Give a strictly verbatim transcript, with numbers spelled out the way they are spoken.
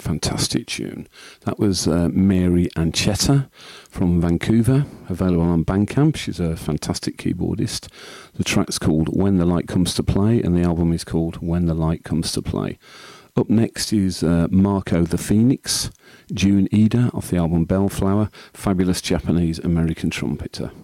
fantastic tune. That was uh, Mary Anchetta from Vancouver, available on Bandcamp. She's a fantastic keyboardist. The track's called When the Light Comes to Play, and the album is called When the Light Comes to Play. Up next is uh, Marco the Phoenix, June Ida off the album Bellflower, fabulous Japanese-American trumpeter.